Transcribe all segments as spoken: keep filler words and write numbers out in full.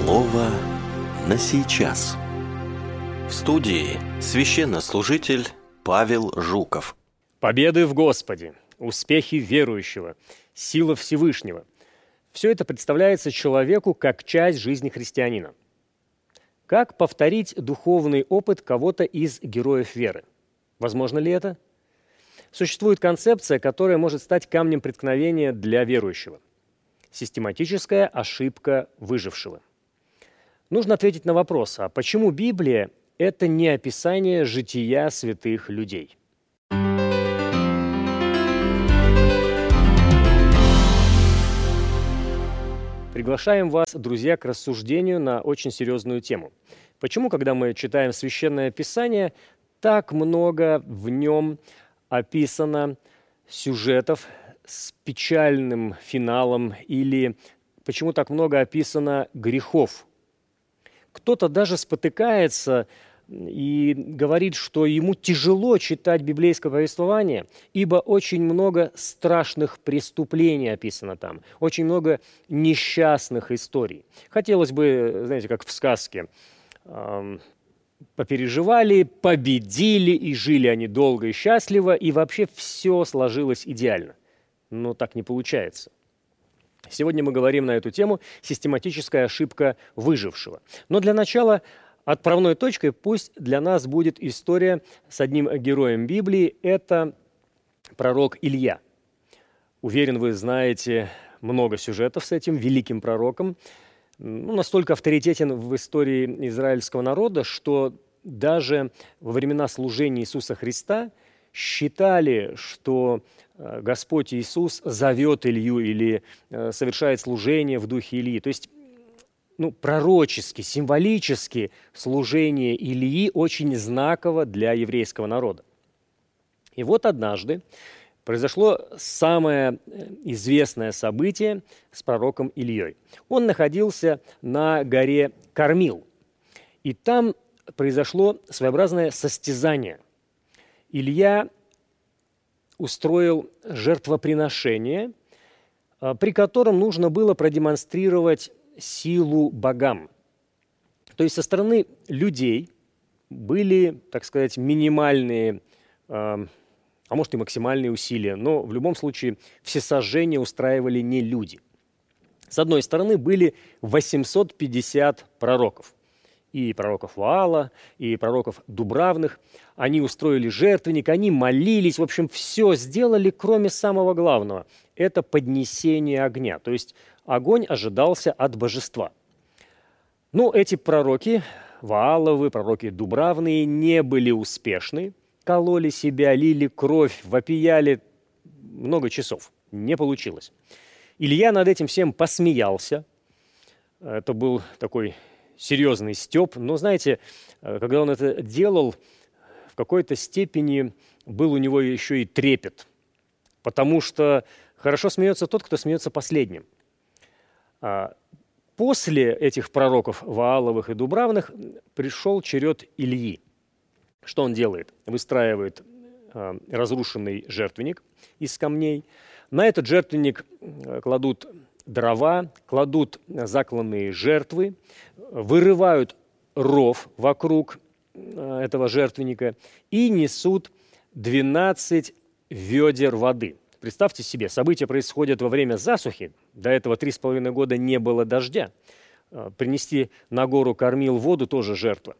Слово на сейчас. В студии священнослужитель Павел Жуков. Победы в Господе, успехи верующего, сила Всевышнего – все это представляется человеку как часть жизни христианина. Как повторить духовный опыт кого-то из героев веры? Возможно ли это? Существует концепция, которая может стать камнем преткновения для верующего. Систематическая ошибка выжившего. Нужно ответить на вопрос, а почему Библия – это не описание жития святых людей? Приглашаем вас, друзья, к рассуждению на очень серьезную тему. Почему, когда мы читаем Священное Писание, так много в нем описано сюжетов с печальным финалом, или почему так много описано грехов? Кто-то даже спотыкается и говорит, что ему тяжело читать библейское повествование, ибо очень много страшных преступлений описано там, очень много несчастных историй. Хотелось бы, знаете, как в сказке, эм, попереживали, победили, и жили они долго и счастливо, и вообще все сложилось идеально. Но так не получается. Сегодня мы говорим на эту тему «Систематическая ошибка выжившего». Но для начала отправной точкой пусть для нас будет история с одним героем Библии. Это пророк Илья. Уверен, вы знаете много сюжетов с этим великим пророком. Ну, настолько авторитетен в истории израильского народа, что даже во времена служения Иисуса Христа считали, что Господь Иисус зовет Илью или совершает служение в духе Ильи. То есть, ну, пророчески, символически служение Илии очень знаково для еврейского народа. И вот однажды произошло самое известное событие с пророком Ильей. Он находился на горе Кармил, и там произошло своеобразное состязание. Илья устроил жертвоприношение, при котором нужно было продемонстрировать силу богам. То есть со стороны людей были, так сказать, минимальные, а может и максимальные усилия, но в любом случае всесожжение устраивали не люди. С одной стороны были восемьсот пятьдесят пророков. И пророков Ваала, и пророков Дубравных. Они устроили жертвенник, они молились, в общем, все сделали, кроме самого главного. Это поднесение огня, то есть огонь ожидался от божества. Но эти пророки, Вааловы, пророки Дубравные, не были успешны, кололи себя, лили кровь, вопияли много часов. Не получилось. Илья над этим всем посмеялся. Это был такой серьезный стёб, но, знаете, когда он это делал, в какой-то степени был у него еще и трепет, потому что хорошо смеется тот, кто смеется последним. После этих пророков Вааловых и Дубравных пришел черед Ильи. Что он делает? Выстраивает разрушенный жертвенник из камней. На этот жертвенник кладут дрова, кладут закланные жертвы, вырывают ров вокруг этого жертвенника и несут двенадцать ведер воды. Представьте себе, события происходят во время засухи, до этого три с половиной года не было дождя. Принести на гору Кармил воду тоже жертва.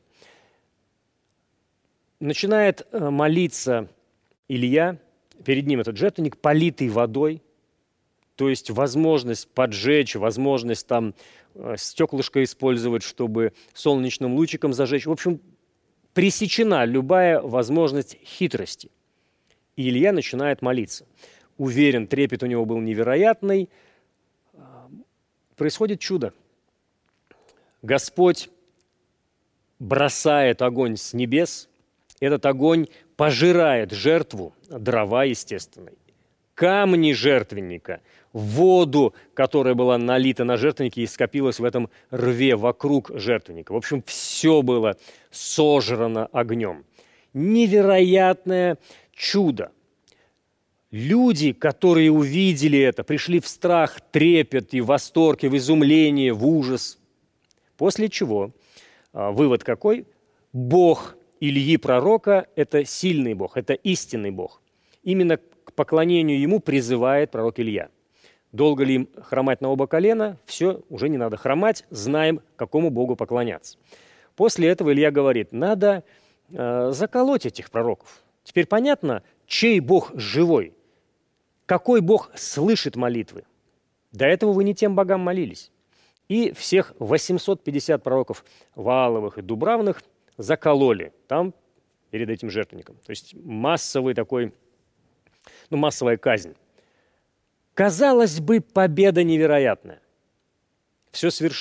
Начинает молиться Илья, перед ним этот жертвенник, политый водой, то есть возможность поджечь, возможность там стеклышко использовать, чтобы солнечным лучиком зажечь. В общем, пресечена любая возможность хитрости. И Илья начинает молиться. Уверен, трепет у него был невероятный. Происходит чудо. Господь бросает огонь с небес. Этот огонь пожирает жертву, дрова, естественно, камни жертвенника, воду, которая была налита на жертвеннике и скопилась в этом рве вокруг жертвенника. В общем, все было сожрано огнем. Невероятное чудо. Люди, которые увидели это, пришли в страх, трепет и восторг, и в изумление, в ужас. После чего, вывод какой? Бог Ильи пророка – это сильный Бог, это истинный Бог. Именно к поклонению Ему призывает пророк Илья. Долго ли им хромать на оба колена? Все, уже не надо хромать, знаем, какому Богу поклоняться. После этого Илья говорит, надо э, заколоть этих пророков. Теперь понятно, чей Бог живой, какой Бог слышит молитвы. До этого вы не тем богам молились. И всех восемьсот пятьдесят пророков Вааловых и Дубравных закололи там перед этим жертвенником. То есть массовый такой, ну, массовая казнь. Казалось бы, победа невероятная. Все свершилось.